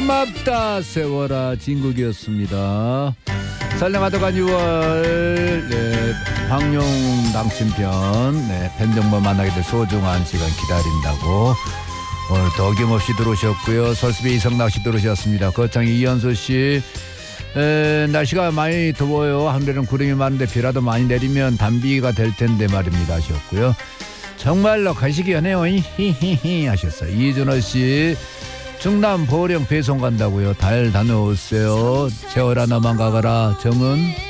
고맙다 세월아 진국이었습니다. 설레마도간 6월 네, 황룡 당신편 네, 팬정보 만나게 될 소중한 시간 기다린다고 오늘도 어김없이 들어오셨고요. 설수비 이성락씨 들어오셨습니다. 거창이 이현수씨 날씨가 많이 더워요. 하늘에는 구름이 많은데 비라도 많이 내리면 단비가 될 텐데 말입니다 하셨고요. 정말로 가시기 연해요 히히히 하셨어요. 이준호씨 충남 보령 배송 간다고요. 달 다녀오세요. 세월아 너만 가거라. 정은